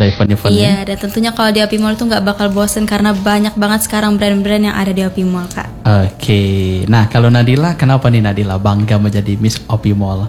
ada event-event. Iya, dan tentunya kalau di OP Mall tuh nggak bakal bosen karena banyak banget sekarang brand-brand yang ada di OP Mall, Kak. Oke. Nah, kalau Nadila, kenapa nih Nadila bangga menjadi Miss OP Mall?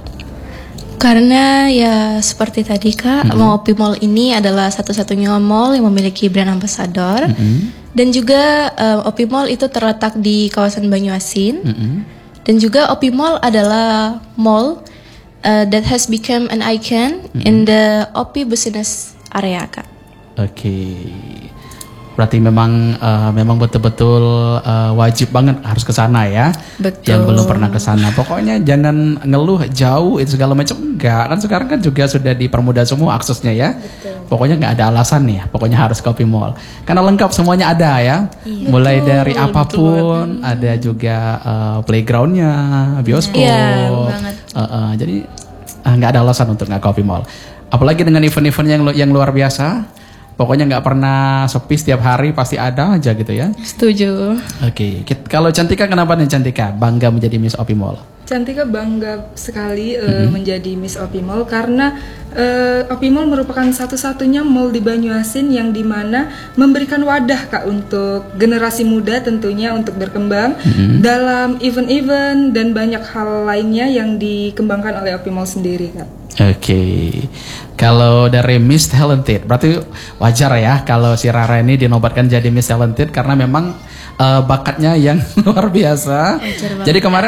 Karena ya seperti tadi Kak, OP Mall ini adalah satu-satunya mall yang memiliki brand ambassador. Dan juga OP Mall itu terletak di kawasan Banyuasin. Dan juga OP Mall adalah mall that has become an icon in the OP business area, Kak. Oke. Berarti memang betul-betul wajib banget harus ke sana ya. Betul. Yang belum pernah ke sana. Pokoknya jangan ngeluh jauh itu segala macam, enggak. Kan sekarang kan juga sudah dipermudah semua aksesnya ya. Betul. Pokoknya nggak ada alasan nih, pokoknya harus ke OP Mall. Karena lengkap semuanya ada ya. Iya. Mulai dari apapun, ada juga playgroundnya, bioskop. Iya, banget. Jadi nggak ada alasan untuk nggak ke OP Mall. Apalagi dengan event-event yang luar biasa. Pokoknya nggak pernah sepi, setiap hari pasti ada aja gitu ya. Setuju. Oke. Kalau Cantika, kenapa nih Cantika bangga menjadi Miss OP Mall? Cantika bangga sekali menjadi Miss OP Mall karena OP Mall merupakan satu-satunya mall di Banyuasin yang dimana memberikan wadah Kak untuk generasi muda tentunya untuk berkembang dalam event-event dan banyak hal lainnya yang dikembangkan oleh OP Mall sendiri Kak. Oke. Kalau dari Miss Talented, berarti wajar ya kalau si Rara ini dinobatkan jadi Miss Talented karena memang bakatnya yang luar biasa. Jadi kemarin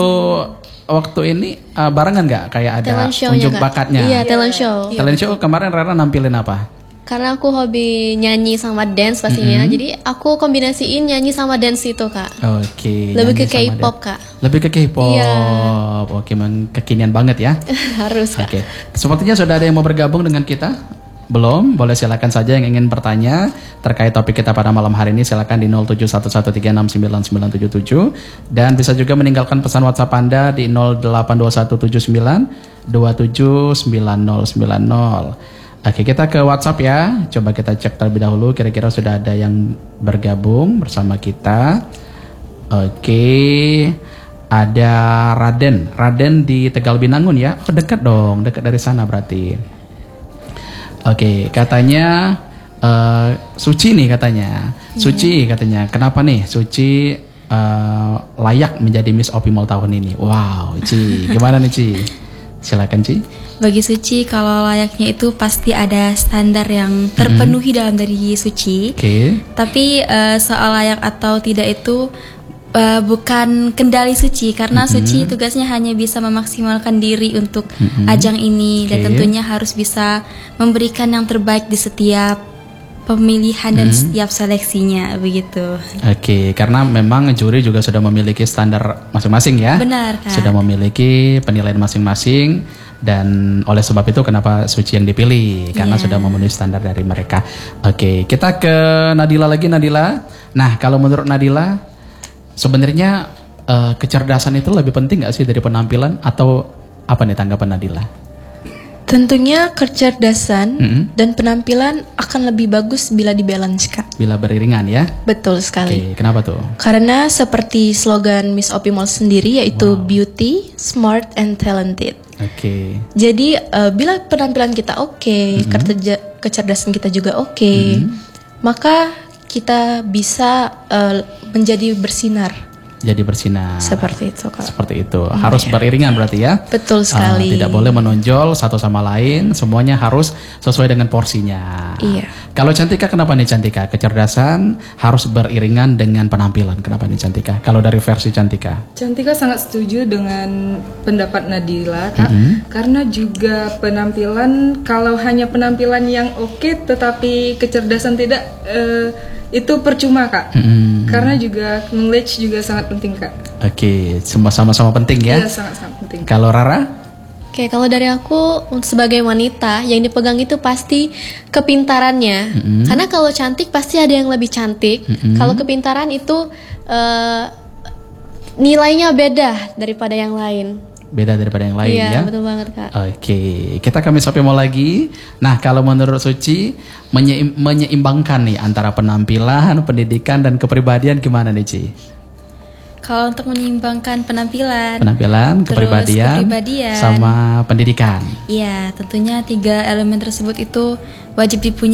waktu ini barengan nggak kayak ada unjuk bakatnya? Iya, talent show. Talent show kemarin Rara nampilin apa? Karena aku hobi nyanyi sama dance pastinya, jadi aku kombinasiin nyanyi sama dance itu Kak. Oke. Lebih ke K-pop Kak. Lebih ke K-pop. Iya. Oke, memang kekinian banget ya. Harus Kak. Oke. Sepertinya sudah ada yang mau bergabung dengan kita. Belum? Boleh silakan saja yang ingin bertanya terkait topik kita pada malam hari ini, silakan di 0711369977 dan bisa juga meninggalkan pesan WhatsApp Anda di 082179279090. Oke, kita ke WhatsApp ya. Coba kita cek terlebih dahulu kira-kira sudah ada yang bergabung bersama kita. Oke. Ada Raden di Tegal Binangun ya. Oh, dekat dong, dekat dari sana berarti. Oke, katanya Suci nih katanya. Suci katanya. Kenapa nih Suci layak menjadi Miss OP Mall tahun ini? Wow, Ci. Gimana nih Ci? Silakan Ci. Bagi Suci, kalau layaknya itu pasti ada standar yang terpenuhi dalam diri Suci. Tapi soal layak atau tidak itu bukan kendali Suci, karena Suci tugasnya hanya bisa memaksimalkan diri untuk ajang ini dan tentunya harus bisa memberikan yang terbaik di setiap pemilihan dan setiap seleksinya begitu. Oke, karena memang juri juga sudah memiliki standar masing-masing ya. Benar Kak. Sudah memiliki penilaian masing-masing dan oleh sebab itu kenapa Suci yang dipilih karena sudah memenuhi standar dari mereka. Oke, kita ke Nadila lagi. Nadila. Nah, kalau menurut Nadila sebenarnya kecerdasan itu lebih penting nggak sih dari penampilan atau apa nih tanggapan Nadila? Tentunya kecerdasan dan penampilan akan lebih bagus bila dibalance Kak. Bila beriringan ya? Betul sekali. Oke, kenapa tuh? Karena seperti slogan Miss OP Mall sendiri yaitu beauty, smart, and talented. Oke. Jadi bila penampilan kita kecerdasan kita juga maka kita bisa menjadi bersinar. Jadi bersinar. Seperti itu Kak. Seperti itu. Harus beriringan berarti ya. Betul sekali. Tidak boleh menonjol satu sama lain. Semuanya harus sesuai dengan porsinya. Iya. Kalau Cantika, kenapa nih Cantika? Kecerdasan harus beriringan dengan penampilan. Kenapa nih Cantika? Kalau dari versi Cantika? Cantika sangat setuju dengan pendapat Nadila Kak. Karena juga penampilan, kalau hanya penampilan yang oke tetapi kecerdasan tidak, itu percuma Kak. Karena juga knowledge juga sangat penting Kak. Oke, semua sama-sama penting ya. Iya, sangat-sangat penting. Kalau Rara? Oke, kalau dari aku sebagai wanita yang dipegang itu pasti kepintarannya. Karena kalau cantik pasti ada yang lebih cantik. Kalau kepintaran itu nilainya beda daripada yang lain. Beda daripada yang lain ya? Iya, betul banget Kak. Oke, kita ke Miss OP Mall lagi. Nah, kalau menurut Suci menyeimbangkan nih antara penampilan, pendidikan, dan kepribadian gimana nih Ci? Kalau untuk menyeimbangkan penampilan, kepribadian, sama pendidikan. Iya, tentunya 3 elemen tersebut itu wajib dipunyai